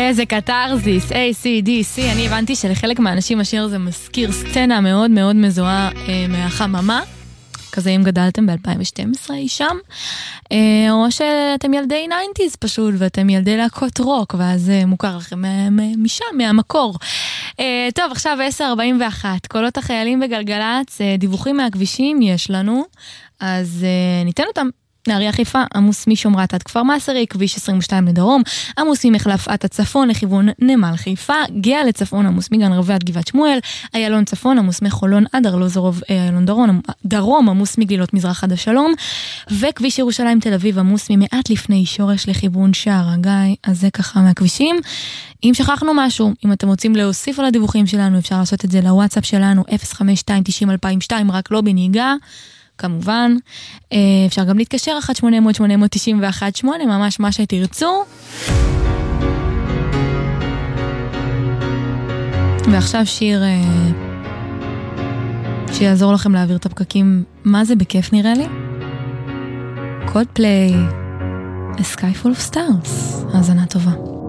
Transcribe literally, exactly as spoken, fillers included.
איזה קטרזיס, A C D C. אני הבנתי שלחלק מהאנשים השיר הזה מזכיר סצנה מאוד מאוד מזוהה אה, מהחממה. כזה אם גדלתם ב-אלפיים ושתים עשרה אי שם, אה, או שאתם ילדי ניינטיז פשוט, ואתם ילדי להקות רוק, ואז אה, מוכר לכם משם, מהמקור. אה, טוב, עכשיו עשר ארבעים ואחת, קולות החיילים בגלגלץ, אה, דיווחים מהכבישים יש לנו, אז אה, ניתן אותם. נהריה חיפה, עמוס משומרת עד כפר מסרי, כביש עשרים ושתיים לדרום, עמוס ממחלף עד הצפון לכיוון נמל חיפה, גאה לצפון, עמוס מגן רבי עד גבעת שמואל, איילון צפון, עמוס מחולון עד ארלוזורוב, איילון דרום, דרום, עמוס מגלילות מזרח עד השלום, וכביש ירושלים תל אביב, עמוס ממעט לפני שורש לכיוון שער הגיא. אז זה ככה מהכבישים. אם שכחנו משהו, אם אתם רוצים להוסיף על הדיווחים שלנו, אפשר לעשות את זה לוואטסאפ שלנו, אפס חמש שתיים תשעים אלפיים ושתיים, רק לא בנהיגה. כמובן, אפשר גם להתקשר אחת שמונה אפס אפס שמונה אפס תשע אחת שמונה, ממש מה שתרצו. ועכשיו שיר שיעזור לכם להעביר את הפקקים, מה זה בכיף נראה לי? Coldplay, A Sky Full of Stars, האזנה טובה.